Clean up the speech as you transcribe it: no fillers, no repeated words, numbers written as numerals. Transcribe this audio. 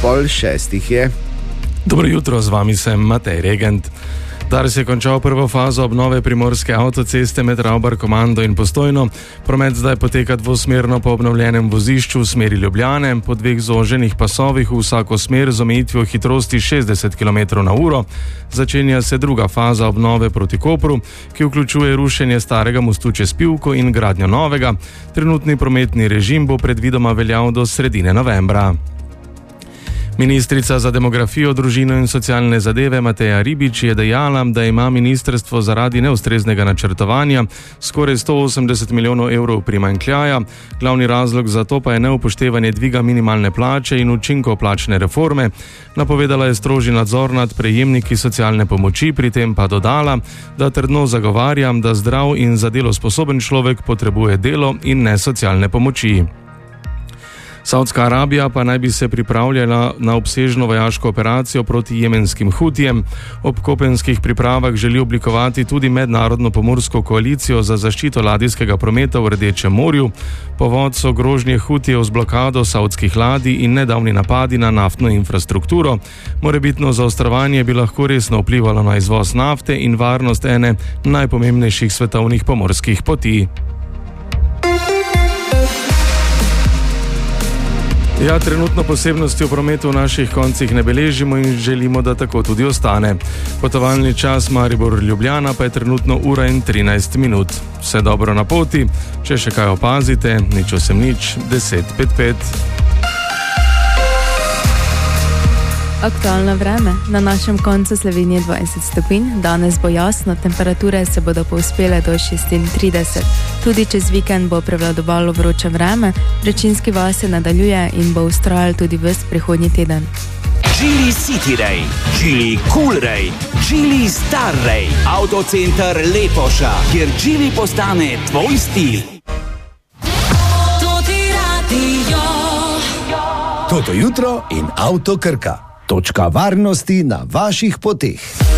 5:30 je. Dobro jutro, z vami sem Matej Regent. Dars je končal prvo fazo obnove primorske avtoceste med Ravbar-Komando in Postojno. Promet zdaj poteka dvosmerno po obnovljenem vozišču v smeri Ljubljane, po dveh zoženih pasovih v vsako smer z omejitvijo hitrosti 60 km/h. Začenja se druga faza obnove proti Kopru, ki vključuje rušenje starega mostu čez Pivko in gradnjo novega. Trenutni prometni režim bo predvidoma veljal do sredine novembra. Ministrica za demografijo, družino in socialne zadeve Mateja Ribič je dejala, da ima ministrstvo zaradi neustreznega načrtovanja skoraj 180 milijonov evrov primanjkljaja. Glavni razlog za to pa je neupoštevanje dviga minimalne plače in učinkov plačne reforme. Napovedala je strožji nadzor nad prejemniki socialne pomoči, pri tem pa dodala, da trdno zagovarja, da zdrav in za delo sposoben človek potrebuje delo in ne socialne pomoči. Saudska Arabija pa naj bi se pripravljala na obsežno vojaško operacijo proti jemenskim Hutijem. Ob kopenskih pripravah želi oblikovati tudi mednarodno pomorsko koalicijo za zaščito ladijskega prometa v Rdečem morju. Povod so grožnje Hutijev z blokado saudskih ladij in nedavni napadi na naftno infrastrukturo. Morebitno zaostrovanje bi lahko resno vplivalo na izvoz nafte in varnost ene najpomembnejših svetovnih pomorskih poti. Ja, trenutno posebnosti v prometu v naših koncih ne beležimo in želimo, da tako tudi ostane. Potovalni čas Maribor-Ljubljana pa je trenutno 1:13. Vse dobro na poti, če še kaj opazite, nič 10:55. Aktualno vreme. Na našem koncu Slovenije 20 stopinj, danes bo jasno, temperature se bodo povzpele do 36. Tudi čez vikend bo prevladovalo vroče vreme, vročinski val se nadaljuje in bo vztrajal tudi ves prihodnji teden. Geely City Ray, Geely Cool Ray, Geely Star Ray, Autocenter Lepoša, kjer Geely postane tvoj stil. Toto jutro in Avto Krka. Točka varnosti na vaših poteh.